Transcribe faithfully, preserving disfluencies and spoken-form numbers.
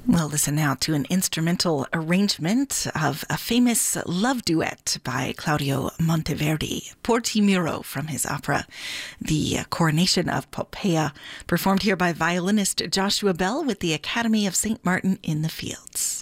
We'll listen now to an instrumental arrangement of a famous love duet by Claudio Monteverdi, Por ti miro, from his opera The Coronation of Poppea, performed here by violinist Joshua Bell with the Academy of Saint Martin in the Fields.